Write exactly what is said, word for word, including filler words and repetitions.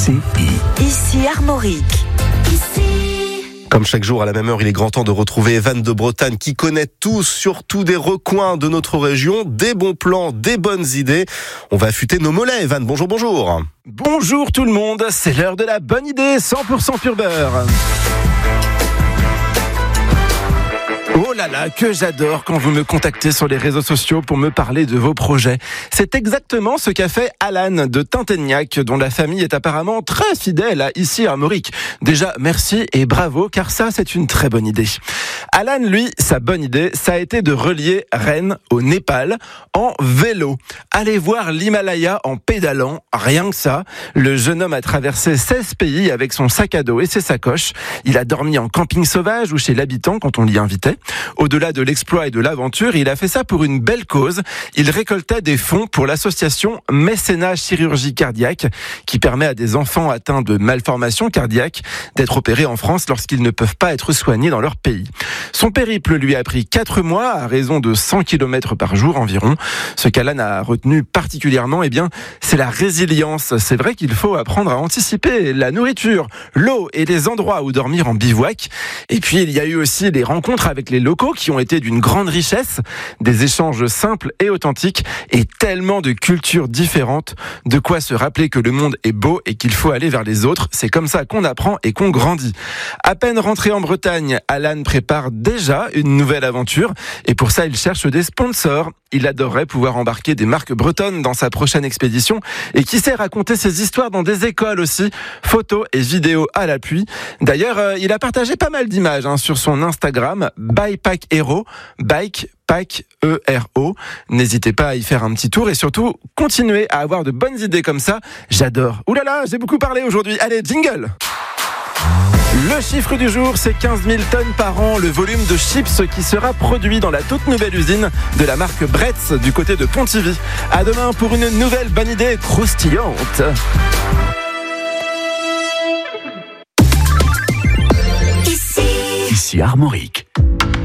C I. Ici Armorique. Ici. Comme chaque jour à la même heure, il est grand temps de retrouver Evan de Bretagne qui connaît tout, surtout des recoins de notre région, des bons plans, des bonnes idées. On va affûter nos mollets, Evan. Bonjour, bonjour. Bonjour tout le monde, c'est l'heure de la bonne idée, cent pour cent pur beurre. Oh là là, que j'adore quand vous me contactez sur les réseaux sociaux pour me parler de vos projets. C'est exactement ce qu'a fait Alan de Tinténiac, dont la famille est apparemment très fidèle à Ici Armorique. Déjà, merci et bravo, car ça, c'est une très bonne idée. Alan, lui, sa bonne idée, ça a été de relier Rennes au Népal en vélo. Allez voir l'Himalaya en pédalant, rien que ça. Le jeune homme a traversé seize pays avec son sac à dos et ses sacoches. Il a dormi en camping sauvage ou chez l'habitant quand on l'y invitait. Au-delà de l'exploit et de l'aventure, il a fait ça pour une belle cause. Il récoltait des fonds pour l'association Mécénat Chirurgie Cardiaque, qui permet à des enfants atteints de malformations cardiaques d'être opérés en France lorsqu'ils ne peuvent pas être soignés dans leur pays. Son périple lui a pris quatre mois à raison de cent kilomètres par jour environ. Ce qu'Alan a retenu particulièrement, eh bien, c'est la résilience. C'est vrai qu'il faut apprendre à anticiper la nourriture, l'eau et les endroits où dormir en bivouac. Et puis, il y a eu aussi les rencontres avec les locaux qui ont été d'une grande richesse, des échanges simples et authentiques et tellement de cultures différentes, de quoi se rappeler que le monde est beau et qu'il faut aller vers les autres. C'est comme ça qu'on apprend et qu'on grandit. À peine rentré en Bretagne, Alan prépare déjà une nouvelle aventure et pour ça, il cherche des sponsors. Il adorerait pouvoir embarquer des marques bretonnes dans sa prochaine expédition et qui sait raconter ses histoires dans des écoles aussi, photos et vidéos à l'appui. D'ailleurs, euh, il a partagé pas mal d'images hein, sur son Instagram, Bikepack Hero, Bike Pack E R O. N'hésitez pas à y faire un petit tour et surtout, continuez à avoir de bonnes idées comme ça. J'adore. Ouh là là, j'ai beaucoup parlé aujourd'hui. Allez, jingle! Le chiffre du jour, c'est quinze mille tonnes par an, le volume de chips qui sera produit dans la toute nouvelle usine de la marque Bretz du côté de Pontivy. À demain pour une nouvelle bonne idée croustillante. Ici Armorique.